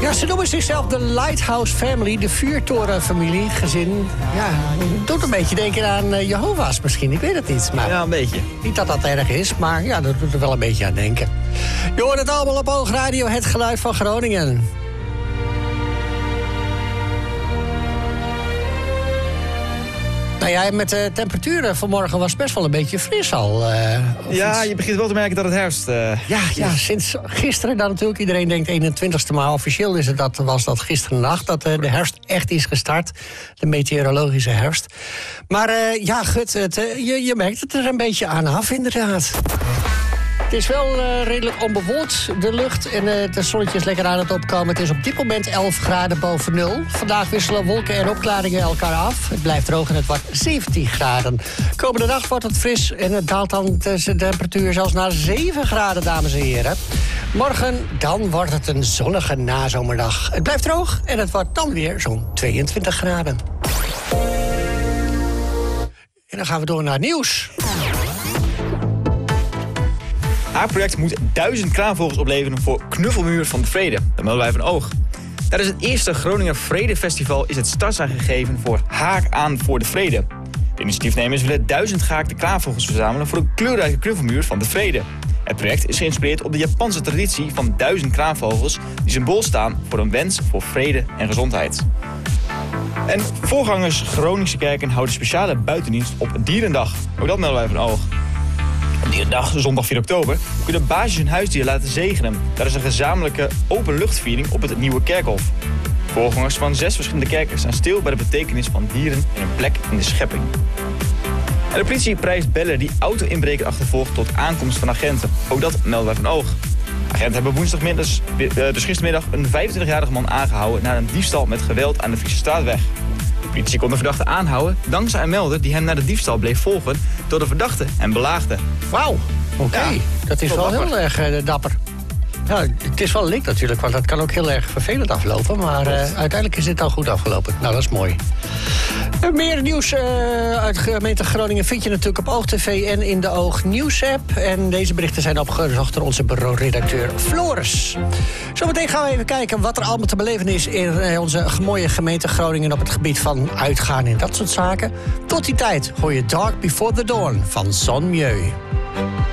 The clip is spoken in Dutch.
Ja, ze noemen zichzelf de Lighthouse Family, de vuurtorenfamilie, gezin. Ja, doet een beetje denken aan Jehovah's misschien, ik weet het niet. Maar Ja, een beetje. niet dat dat erg is, maar ja, dat doet er wel een beetje aan denken. Je hoort het allemaal op Oogradio, het geluid van Groningen. Nou ja, met de temperaturen vanmorgen was het best wel een beetje fris al. Ja, je begint wel te merken dat het herfst Ja, sinds gisteren dan natuurlijk. Iedereen denkt 21ste, maar officieel is het was dat gisteren nacht dat de herfst echt is gestart. De meteorologische herfst. Maar ja, Gut, je merkt het er een beetje aan af inderdaad. Het is wel redelijk onbewolkt, de lucht. En het zonnetje is lekker aan het opkomen. Het is op dit moment 11 graden boven nul. Vandaag wisselen wolken en opklaringen elkaar af. Het blijft droog en het wordt 17 graden. Komende nacht wordt het fris en het daalt dan de temperatuur zelfs naar 7 graden, dames en heren. Morgen dan wordt het een zonnige nazomerdag. Het blijft droog en het wordt dan weer zo'n 22 graden. En dan gaan we door naar het nieuws. Haar project moet 1000 kraanvogels opleveren voor Knuffelmuur van de Vrede. Dat melden wij van Oog. Tijdens het eerste Groninger Vredefestival is het startsein gegeven voor Haak aan voor de Vrede. De initiatiefnemers willen 1000 gehaakte kraanvogels verzamelen voor een kleurrijke knuffelmuur van de Vrede. Het project is geïnspireerd op de Japanse traditie van 1000 kraanvogels die symbool staan voor een wens voor vrede en gezondheid. En voorgangers Groningse kerken houden speciale buitendienst op Dierendag. Ook dat melden wij van Oog. Op Dierendag, zondag 4 oktober, kunnen baasjes hun huisdier laten zegenen. Daar is een gezamenlijke openluchtviering op het Nieuwe Kerkhof. Voorgangers van 6 verschillende kerken staan stil bij de betekenis van dieren en hun plek in de schepping. En de politie prijst bellen die auto-inbreker achtervolgt tot aankomst van agenten. Ook dat melden wij van Oog. Agenten hebben woensdagmiddag, dus gistermiddag, een 25-jarige man aangehouden na een diefstal met geweld aan de Friese Straatweg. De politie kon de verdachte aanhouden dankzij een melder die hem naar de diefstal bleef volgen door de verdachte en belaagde. Wauw, oké. Ja, Dat is wel dapper. heel erg dapper. Ja, het is wel link natuurlijk, want dat kan ook heel erg vervelend aflopen. Maar uiteindelijk is dit dan goed afgelopen. Nou, dat is mooi. Meer nieuws uit de gemeente Groningen vind je natuurlijk op OogTV en in de Oog Nieuws-app. En deze berichten zijn opgezocht door onze bureau-redacteur Floris. Zometeen gaan we even kijken wat er allemaal te beleven is in onze mooie gemeente Groningen op het gebied van uitgaan en dat soort zaken. Tot die tijd hoor je Dark Before the Dawn van Son Mieu.